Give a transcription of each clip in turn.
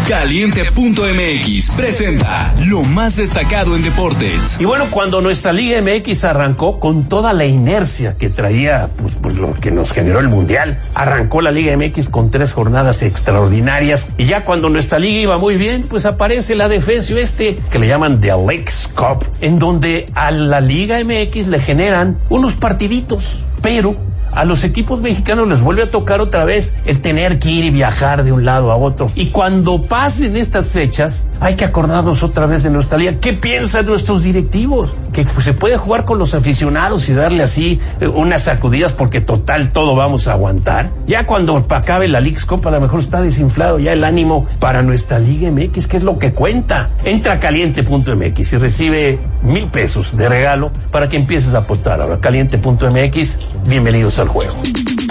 Caliente.mx presenta lo más destacado en deportes. Y bueno, cuando nuestra Liga MX arrancó con toda la inercia que traía, pues lo que nos generó el Mundial, arrancó la Liga MX con 3 jornadas extraordinarias, y ya cuando nuestra liga iba muy bien, pues aparece la defensa que le llaman The Leagues Cup, en donde a la Liga MX le generan unos partiditos, pero a los equipos mexicanos les vuelve a tocar otra vez el tener que ir y viajar de un lado a otro. Y cuando pasen estas fechas, hay que acordarnos otra vez de nuestra liga. ¿Qué piensan nuestros directivos? Que pues, se puede jugar con los aficionados y darle así unas sacudidas, porque total todo vamos a aguantar. Ya cuando acabe la Leagues Cup, a lo mejor está desinflado ya el ánimo para nuestra Liga MX, que es lo que cuenta. Entra a Caliente.mx y recibe $1,000 de regalo para que empieces a apostar. Ahora, Caliente.mx, bienvenidos al juego.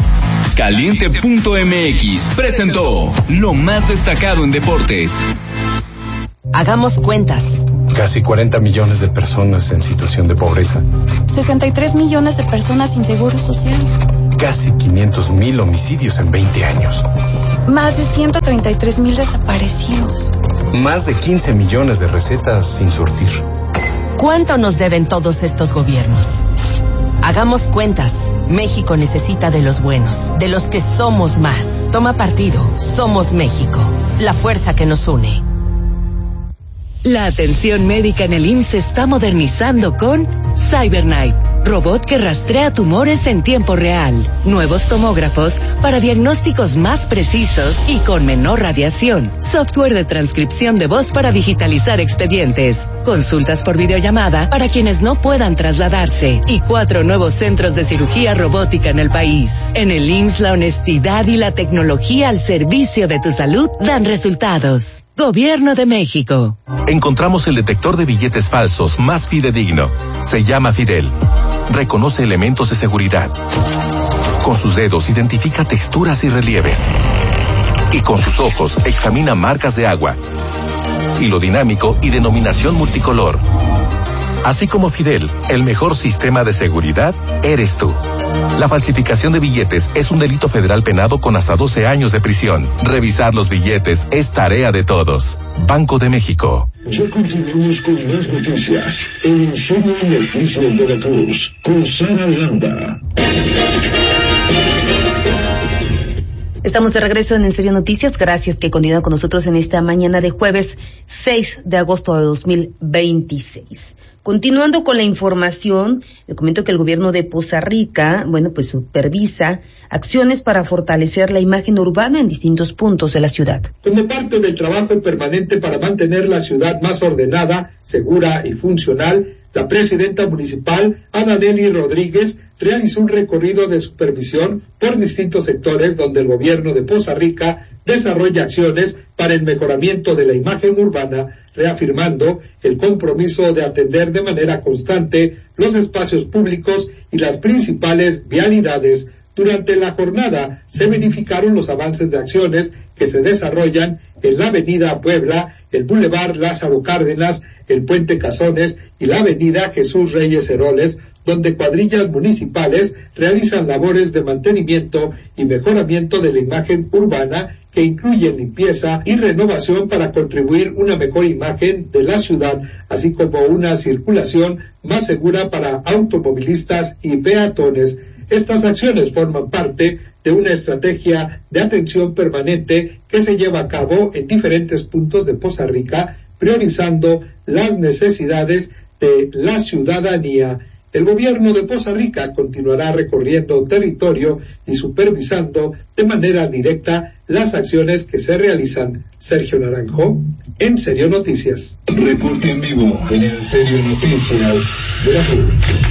Caliente.mx presentó lo más destacado en deportes. Hagamos cuentas. Casi 40 millones de personas en situación de pobreza. 63 millones de personas sin seguro social. Casi 500,000 homicidios en 20 años. Más de 133,000 desaparecidos. Más de 15 millones de recetas sin surtir. ¿Cuánto nos deben todos estos gobiernos? Hagamos cuentas. México necesita de los buenos, de los que somos más. Toma partido. Somos México. La fuerza que nos une. La atención médica en el IMSS se está modernizando con CyberKnife, robot que rastrea tumores en tiempo real. Nuevos tomógrafos para diagnósticos más precisos y con menor radiación. Software de transcripción de voz para digitalizar expedientes. Consultas por videollamada para quienes no puedan trasladarse. Y 4 nuevos centros de cirugía robótica en el país. En el IMSS, la honestidad y la tecnología al servicio de tu salud dan resultados. Gobierno de México. Encontramos el detector de billetes falsos más fidedigno. Se llama Fidel. Reconoce elementos de seguridad. Con sus dedos identifica texturas y relieves. Y con sus ojos examina marcas de agua. Hilo dinámico y denominación multicolor. Así como Fidel, el mejor sistema de seguridad eres tú. La falsificación de billetes es un delito federal penado con hasta 12 años de prisión. Revisar los billetes es tarea de todos. Banco de México. Ya continuamos con más noticias en Serio Noticias Veracruz con Sara Landa. Estamos de regreso en Serio Noticias. Gracias que continúan con nosotros en esta mañana de jueves 6 de agosto de 2026. Continuando con la información, le comento que el gobierno de Poza Rica, pues supervisa acciones para fortalecer la imagen urbana en distintos puntos de la ciudad. Como parte del trabajo permanente para mantener la ciudad más ordenada, segura y funcional, la presidenta municipal, Adaneli Rodríguez, realizó un recorrido de supervisión por distintos sectores donde el gobierno de Poza Rica desarrolla acciones para el mejoramiento de la imagen urbana, reafirmando el compromiso de atender de manera constante los espacios públicos y las principales vialidades. Durante la jornada se verificaron los avances de acciones que se desarrollan en la avenida Puebla, el Boulevard Lázaro Cárdenas, el Puente Cazones y la avenida Jesús Reyes Heroles, donde cuadrillas municipales realizan labores de mantenimiento y mejoramiento de la imagen urbana que incluyen limpieza y renovación para contribuir una mejor imagen de la ciudad, así como una circulación más segura para automovilistas y peatones. Estas acciones forman parte de una estrategia de atención permanente que se lleva a cabo en diferentes puntos de Poza Rica, priorizando las necesidades de la ciudadanía. El gobierno de Poza Rica continuará recorriendo territorio y supervisando de manera directa las acciones que se realizan. Sergio en Serio Noticias. Reporte en vivo en el Serio Noticias Veracruz.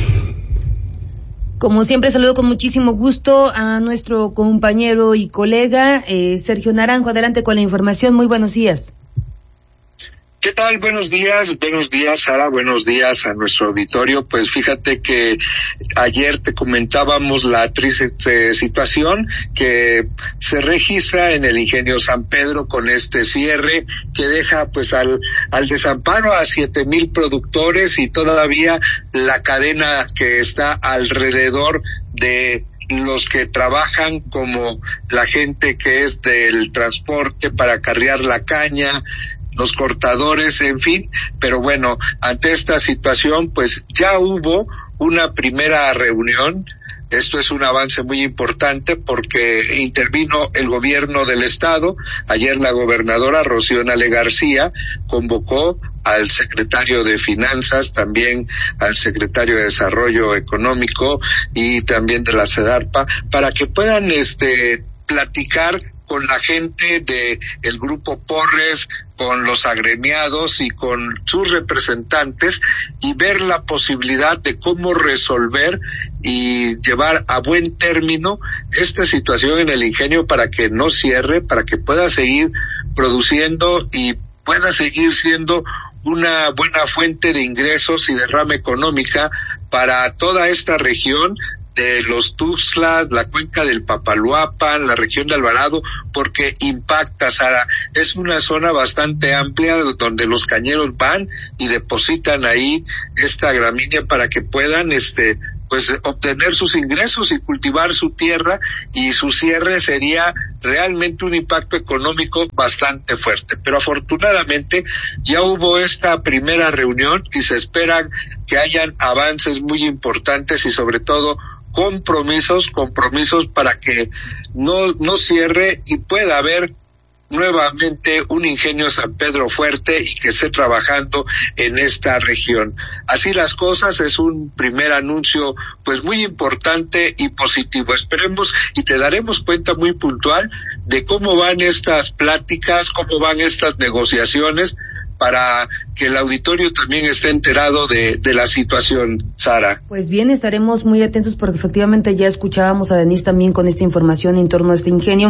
Como siempre, saludo con muchísimo gusto a nuestro compañero y colega Sergio Naranjo. Adelante con la información. Muy buenos días. ¿Qué tal? Buenos días, Sara, buenos días a nuestro auditorio. Pues fíjate que ayer te comentábamos la triste situación que se registra en el Ingenio San Pedro con este cierre que deja pues al desamparo a 7,000 productores y todavía la cadena que está alrededor de los que trabajan como la gente que es del transporte para acarrear la caña, los cortadores, en fin. Pero bueno, ante esta situación, pues ya hubo una primera reunión. Esto es un avance muy importante porque intervino el gobierno del estado. Ayer la gobernadora Rocío Nale García convocó al secretario de Finanzas, también al secretario de Desarrollo Económico y también de la SEDARPA para que puedan platicar con la gente de el grupo Porres, con los agremiados y con sus representantes y ver la posibilidad de cómo resolver y llevar a buen término esta situación en el ingenio para que no cierre, para que pueda seguir produciendo y pueda seguir siendo una buena fuente de ingresos y derrama económica para toda esta región de los Tuxtlas, la cuenca del Papaloapan, la región de Alvarado, porque impacta, Sara. Es una zona bastante amplia donde los cañeros van y depositan ahí esta gramínea para que puedan pues obtener sus ingresos y cultivar su tierra, y su cierre sería realmente un impacto económico bastante fuerte. Pero afortunadamente ya hubo esta primera reunión y se esperan que hayan avances muy importantes y sobre todo compromisos para que no cierre y pueda haber nuevamente un ingenio San Pedro fuerte y que esté trabajando en esta región. Así las cosas, es un primer anuncio pues muy importante y positivo. Esperemos y te daremos cuenta muy puntual de cómo van estas pláticas, cómo van estas negociaciones, para que el auditorio también esté enterado de la situación, Sara. Pues bien, estaremos muy atentos porque efectivamente ya escuchábamos a Denise también con esta información en torno a este ingenio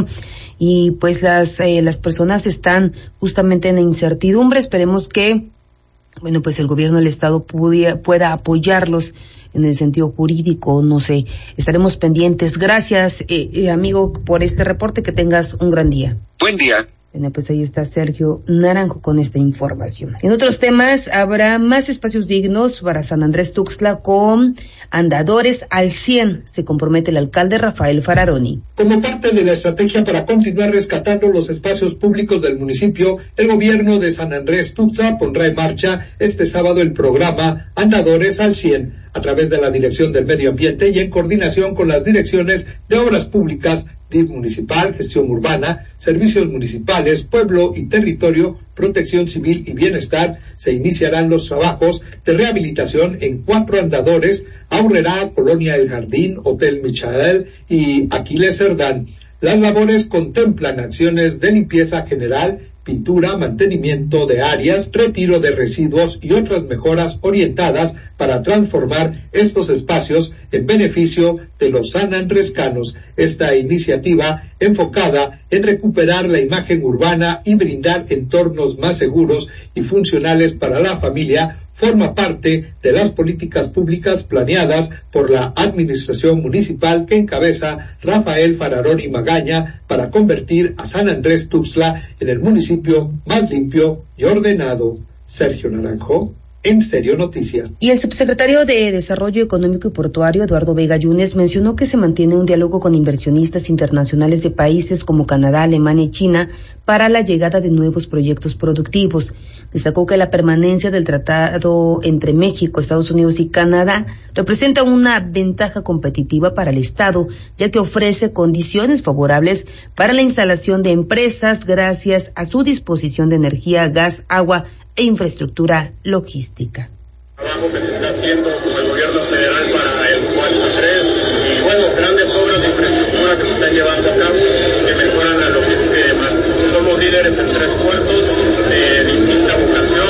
y pues las personas están justamente en incertidumbre. Esperemos que, bueno, pues el gobierno del estado pueda apoyarlos en el sentido jurídico, no sé, estaremos pendientes. Gracias, amigo, por este reporte, que tengas un gran día. Buen día. Bueno, pues ahí está Sergio Naranjo con esta información. En otros temas, habrá más espacios dignos para San Andrés Tuxtla con andadores al 100, se compromete el alcalde Rafael Fararoni. Como parte de la estrategia para continuar rescatando los espacios públicos del municipio, el gobierno de San Andrés Tuxtla pondrá en marcha este sábado el programa Andadores al 100, a través de la Dirección del Medio Ambiente y en coordinación con las direcciones de Obras Públicas, DIF municipal, Gestión Urbana, Servicios Municipales, Pueblo y Territorio, Protección Civil y Bienestar. Se iniciarán los trabajos de rehabilitación en 4 andadores: Aurrera, Colonia El Jardín, Hotel Michael y Aquiles Cerdán. Las labores contemplan acciones de limpieza general, pintura, mantenimiento de áreas, retiro de residuos y otras mejoras orientadas para transformar estos espacios en beneficio de los sanandrescanos. Esta iniciativa, enfocada en recuperar la imagen urbana y brindar entornos más seguros y funcionales para la familia, forma parte de las políticas públicas planeadas por la administración municipal que encabeza Rafael Fararoni Magaña para convertir a San Andrés Tuxtla en el municipio más limpio y ordenado. Sergio Naranjo, En Serio Noticias. Y el subsecretario de Desarrollo Económico y Portuario, Eduardo Vega Yunes, mencionó que se mantiene un diálogo con inversionistas internacionales de países como Canadá, Alemania y China para la llegada de nuevos proyectos productivos. Destacó que la permanencia del tratado entre México, Estados Unidos y Canadá representa una ventaja competitiva para el Estado, ya que ofrece condiciones favorables para la instalación de empresas gracias a su disposición de energía, gas, agua e infraestructura logística. Trabajo que se está haciendo con el gobierno federal para el Cuarto 3 y bueno, grandes obras de infraestructura que se están llevando a cabo que mejoran la logística y demás. Somos líderes en 3 puertos de distinta vocación,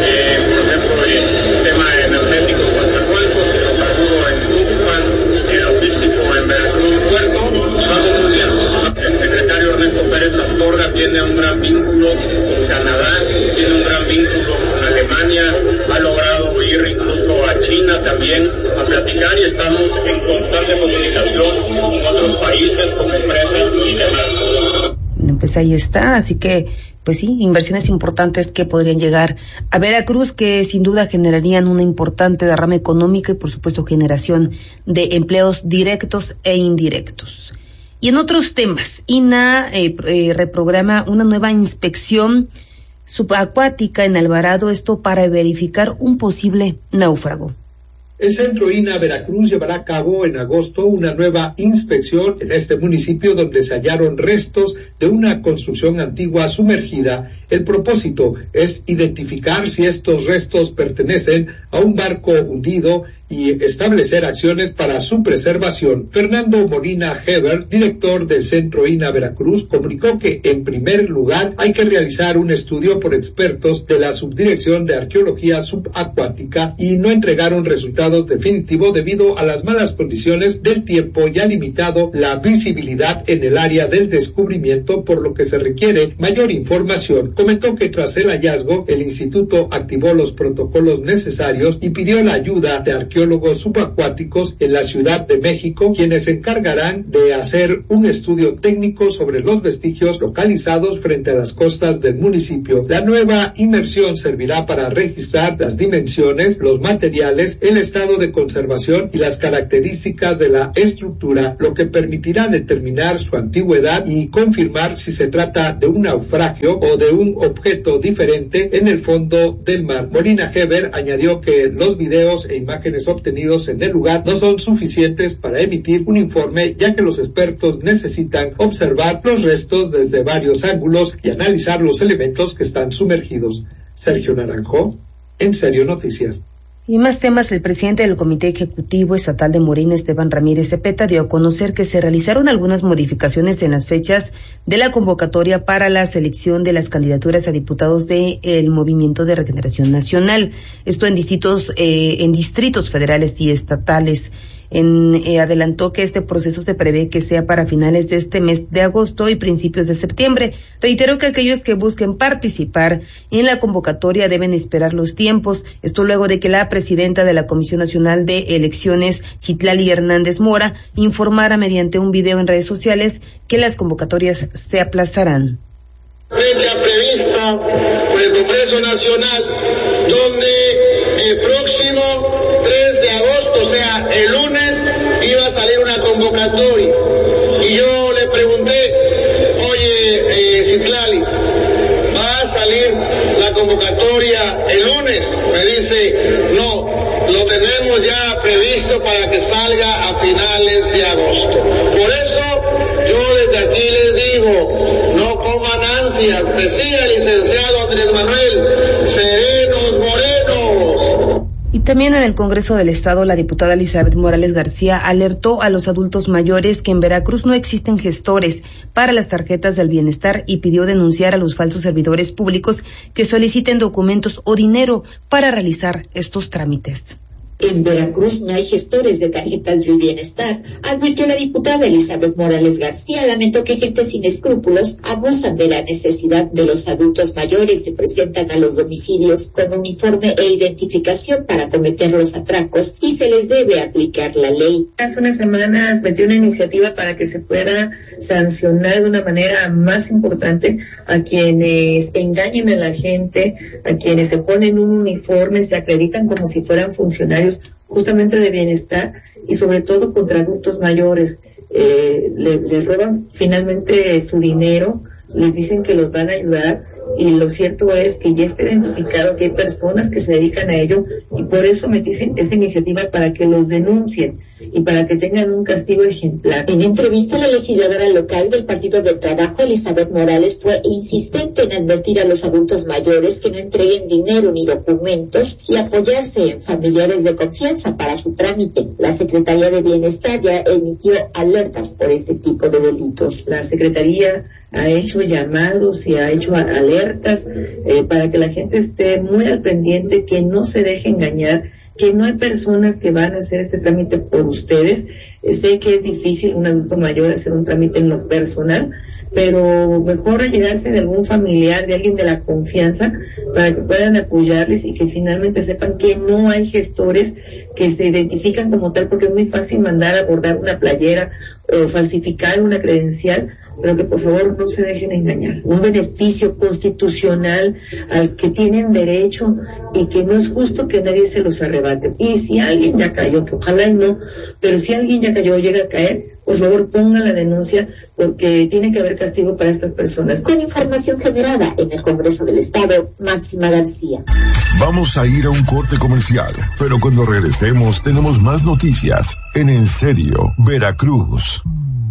por ejemplo el tema energético en Coatzacoalcos, hidrocarburo en Tuxpan, logístico en Veracruz Puerto, y vamos muy bien. El secretario Ernesto Pérez Astorga tiene un gran vínculo con Canadá, tiene un gran vínculo con Alemania, ha logrado ir incluso a China también a platicar y estamos en constante comunicación con otros países, con empresas y demás. Bueno, pues ahí está, así que pues sí, inversiones importantes que podrían llegar a Veracruz, que sin duda generarían una importante derrama económica y por supuesto generación de empleos directos e indirectos. Y en otros temas, INAH reprograma una nueva inspección subacuática en Alvarado, esto para verificar un posible náufrago. El Centro INAH Veracruz llevará a cabo en agosto una nueva inspección en este municipio donde se hallaron restos de una construcción antigua sumergida. El propósito es identificar si estos restos pertenecen a un barco hundido y establecer acciones para su preservación. Fernando Molina Heber, director del Centro INAH Veracruz, comunicó que en primer lugar hay que realizar un estudio por expertos de la Subdirección de Arqueología Subacuática y no entregaron resultados definitivos debido a las malas condiciones del tiempo y ha limitado la visibilidad en el área del descubrimiento, por lo que se requiere mayor información. Comentó que tras el hallazgo, el instituto activó los protocolos necesarios y pidió la ayuda de arqueólogos subacuáticos en la Ciudad de México, quienes se encargarán de hacer un estudio técnico sobre los vestigios localizados frente a las costas del municipio. La nueva inmersión servirá para registrar las dimensiones, los materiales, el estado de conservación y las características de la estructura, lo que permitirá determinar su antigüedad y confirmar si se trata de un naufragio o de un objeto diferente en el fondo del mar. Molina Heber añadió que los videos e imágenes obtenidos en el lugar no son suficientes para emitir un informe, ya que los expertos necesitan observar los restos desde varios ángulos y analizar los elementos que están sumergidos. Sergio Naranjo, En Serio Noticias. Y más temas, el presidente del Comité Ejecutivo Estatal de Morena, Esteban Ramírez Cepeta, dio a conocer que se realizaron algunas modificaciones en las fechas de la convocatoria para la selección de las candidaturas a diputados del Movimiento de Regeneración Nacional. Esto en distritos federales y estatales. Adelantó que este proceso se prevé que sea para finales de este mes de agosto y principios de septiembre. Reiteró que aquellos que busquen participar en la convocatoria deben esperar los tiempos. Esto luego de que la presidenta de la Comisión Nacional de Elecciones, Citlali Hernández Mora, informara mediante un video en redes sociales que las convocatorias se aplazarán. Fecha prevista por el Congreso Nacional, donde el próximo 3 de agosto, o sea, el lunes, iba a salir una convocatoria. Y yo le pregunté, oye, Citlali, ¿va a salir la convocatoria el lunes? Me dice, no, lo tenemos ya previsto para que salga a finales de agosto. Por eso, yo desde aquí les digo, no coman ansias, decía el licenciado Andrés Manuel, serenos, morenos. Y también en el Congreso del Estado, la diputada Elizabeth Morales García alertó a los adultos mayores que en Veracruz no existen gestores para las tarjetas del bienestar y pidió denunciar a los falsos servidores públicos que soliciten documentos o dinero para realizar estos trámites. En Veracruz no hay gestores de tarjetas del bienestar, advirtió la diputada Elizabeth Morales García. Lamentó que gente sin escrúpulos abusan de la necesidad de los adultos mayores, se presentan a los domicilios con uniforme e identificación para cometer los atracos y se les debe aplicar la ley. Hace unas semanas metió una iniciativa para que se pueda sancionar de una manera más importante a quienes engañen a la gente, a quienes se ponen un uniforme, se acreditan como si fueran funcionarios justamente de bienestar y sobre todo contra adultos mayores. Les roban finalmente su dinero, les dicen que los van a ayudar y lo cierto es que ya está identificado que hay personas que se dedican a ello y por eso metí esa iniciativa para que los denuncien y para que tengan un castigo ejemplar. En entrevista, la legisladora local del Partido del Trabajo, Elizabeth Morales, fue insistente en advertir a los adultos mayores que no entreguen dinero ni documentos y apoyarse en familiares de confianza para su trámite. La Secretaría de Bienestar ya emitió alertas por este tipo de delitos. La Secretaría ha hecho llamados y ha hecho alertas para que la gente esté muy al pendiente, que no se deje engañar, que no hay personas que van a hacer este trámite por ustedes. Sé que es difícil un adulto mayor hacer un trámite en lo personal, pero mejor allegarse de algún familiar, de alguien de la confianza, para que puedan apoyarles y que finalmente sepan que no hay gestores que se identifican como tal, porque es muy fácil mandar a bordar una playera o falsificar una credencial pero que por favor no se dejen engañar. Un beneficio constitucional al que tienen derecho y que no es justo que nadie se los arrebate. Y si alguien ya cayó, que ojalá y no, pero si alguien ya cayó o llega a caer, por favor pongan la denuncia porque tiene que haber castigo para estas personas. Con información generada en el Congreso del Estado, Máxima García. Vamos a ir a un corte comercial, pero cuando regresemos tenemos más noticias en En Serio, Veracruz.